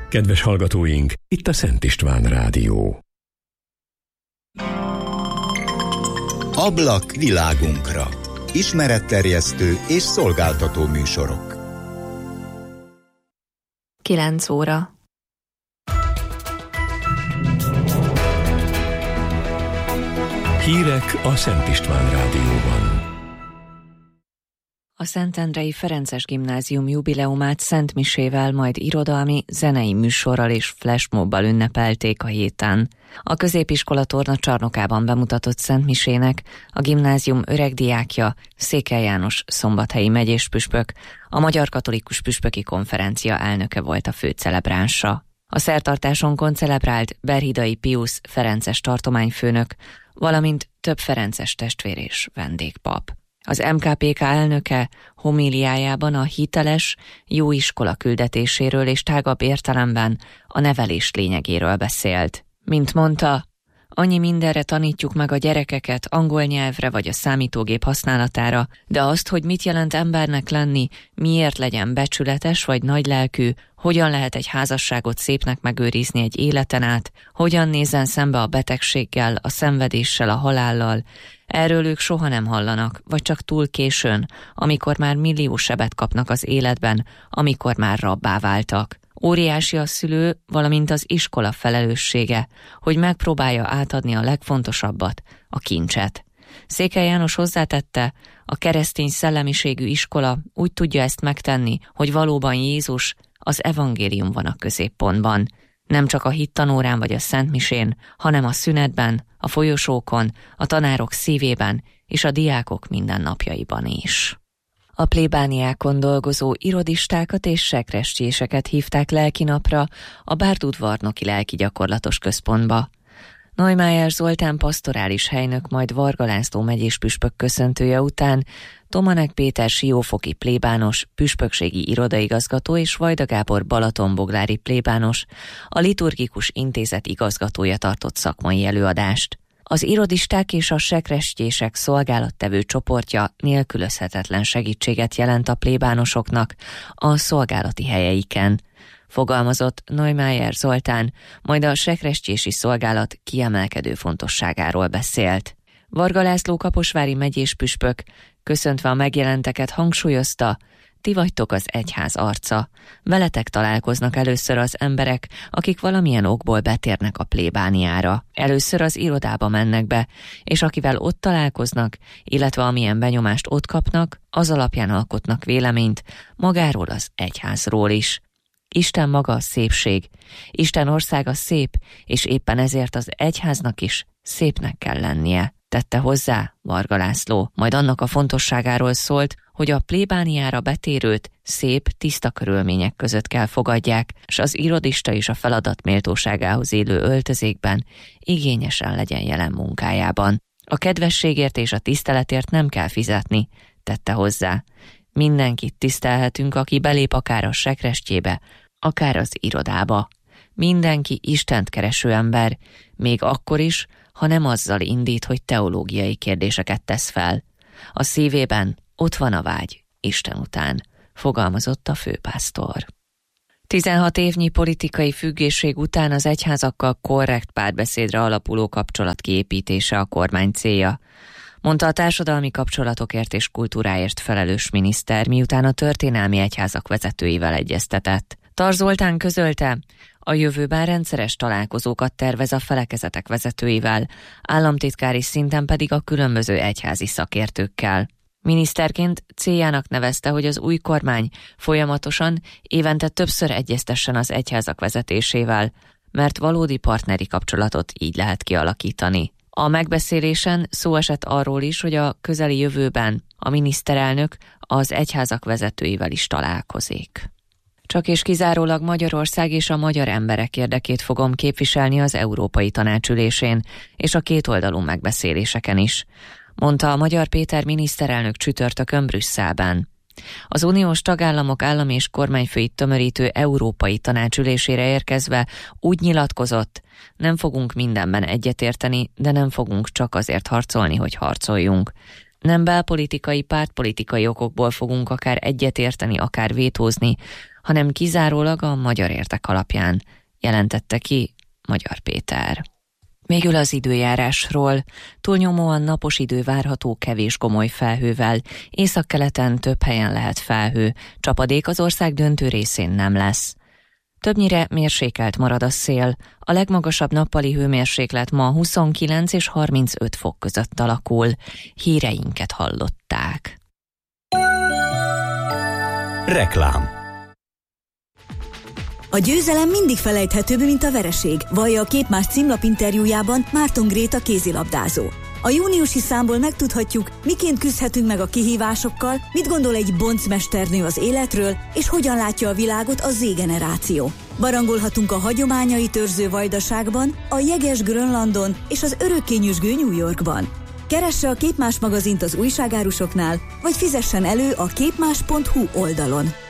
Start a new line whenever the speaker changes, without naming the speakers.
Kedves hallgatóink, itt a Szent István Rádió.
Ablak világunkra. Ismeretterjesztő és szolgáltató műsorok.
9 óra.
Hírek a Szent István Rádióban.
A Szentendrei Ferences Gimnázium jubileumát szentmisével, majd irodalmi, zenei műsorral és flashmobbal ünnepelték a héten. A középiskola tornacsarnokában bemutatott szentmisének a gimnázium öregdiákja, Székely János szombathelyi megyéspüspök, a Magyar Katolikus Püspöki Konferencia elnöke volt a főcelebránsa. A szertartáson koncelebrált Berhidai Piusz ferences tartományfőnök, valamint több ferences testvér és vendégpap. Az MKPK elnöke homíliájában a hiteles, jó iskola küldetéséről és tágabb értelemben a nevelés lényegéről beszélt. Mint mondta, annyi mindenre tanítjuk meg a gyerekeket, angol nyelvre vagy a számítógép használatára, de azt, hogy mit jelent embernek lenni, miért legyen becsületes vagy nagylelkű, hogyan lehet egy házasságot szépnek megőrizni egy életen át, hogyan nézzen szembe a betegséggel, a szenvedéssel, a halállal, erről ők soha nem hallanak, vagy csak túl későn, amikor már millió sebet kapnak az életben, amikor már rabbá váltak. Óriási a szülő, valamint az iskola felelőssége, hogy megpróbálja átadni a legfontosabbat, a kincset. Székely János hozzátette, a keresztény szellemiségű iskola úgy tudja ezt megtenni, hogy valóban Jézus, az evangélium van a középpontban. Nem csak a hittanórán vagy a szentmisén, hanem a szünetben, a folyosókon, a tanárok szívében és a diákok mindennapjaiban is. A plébániákon dolgozó irodistákat és sekrestyéseket hívták lelkinapra a Bárdudvarnoki Lelkigyakorlatos Központba. Neumayer Zoltán pastorális helynök, majd Varga László megyéspüspök köszöntője után Tomanek Péter siófoki plébános, püspökségi irodaigazgató és Vajda Gábor balatonboglári plébános, a liturgikus intézet igazgatója tartott szakmai előadást. Az irodisták és a sekrestyések szolgálattevő csoportja nélkülözhetetlen segítséget jelent a plébánosoknak a szolgálati helyeiken, fogalmazott Neumayer Zoltán, majd a sekrestyési szolgálat kiemelkedő fontosságáról beszélt. Varga László kaposvári megyéspüspök köszöntve a megjelenteket hangsúlyozta, ti vagytok az egyház arca. Veletek találkoznak először az emberek, akik valamilyen okból betérnek a plébániára. Először az irodába mennek be, és akivel ott találkoznak, illetve amilyen benyomást ott kapnak, az alapján alkotnak véleményt magáról az egyházról is. Isten maga a szépség, Isten országa szép, és éppen ezért az egyháznak is szépnek kell lennie, tette hozzá Varga László, majd annak a fontosságáról szólt, hogy a plébániára betérőt szép, tiszta körülmények között kell fogadják, s az irodista is a feladat méltóságához élő öltözékben igényesen legyen jelen munkájában. A kedvességért és a tiszteletért nem kell fizetni, tette hozzá. Mindenkit tisztelhetünk, aki belép akár a sekrestyébe, akár az irodába. Mindenki Istent kereső ember, még akkor is, ha nem azzal indít, hogy teológiai kérdéseket tesz fel. A szívében ott van a vágy Isten után, fogalmazott a főpásztor. 16 évnyi politikai függőség után az egyházakkal korrekt párbeszédre alapuló kapcsolat kiépítése a kormány célja, mondta a társadalmi kapcsolatokért és kultúráért felelős miniszter, miután a történelmi egyházak vezetőivel egyeztetett. Tar Zoltán közölte, a jövőben rendszeres találkozókat tervez a felekezetek vezetőivel, államtitkári szinten pedig a különböző egyházi szakértőkkel. Miniszterként céljának nevezte, hogy az új kormány folyamatosan, évente többször egyeztessen az egyházak vezetésével, mert valódi partneri kapcsolatot így lehet kialakítani. A megbeszélésen szó esett arról is, hogy a közeli jövőben a miniszterelnök az egyházak vezetőivel is találkozik. Csak és kizárólag Magyarország és a magyar emberek érdekét fogom képviselni az Európai Tanács ülésén és a kétoldalú megbeszéléseken is, mondta a Magyar Péter miniszterelnök csütörtökön Brüsszelben. Az uniós tagállamok állam és kormányfőit tömörítő Európai Tanács ülésére érkezve úgy nyilatkozott, nem fogunk mindenben egyetérteni, de nem fogunk csak azért harcolni, hogy harcoljunk. Nem belpolitikai, pártpolitikai okokból fogunk akár egyetérteni, akár vétózni, hanem kizárólag a magyar érdek alapján, jelentette ki Magyar Péter. Végül az időjárásról. Túlnyomóan napos idő várható kevés gomoly felhővel, északkeleten több helyen lehet felhő, csapadék az ország döntő részén nem lesz. Többnyire mérsékelt marad a szél, a legmagasabb nappali hőmérséklet ma 29 és 35 fok között alakul. Híreinket hallották.
Reklám.
A győzelem mindig felejthetőbb, mint a vereség, vallja a Képmás címlap interjújában Márton Gréta kézilabdázó. A júniusi számból megtudhatjuk, miként küzdhetünk meg a kihívásokkal, mit gondol egy boncmesternő az életről, és hogyan látja a világot a Z-generáció. Barangolhatunk a hagyományait őrző Vajdaságban, a jeges Grönlandon és az örökké nyüzsgő New Yorkban. Keresse a Képmás magazint az újságárusoknál, vagy fizessen elő a képmás.hu oldalon.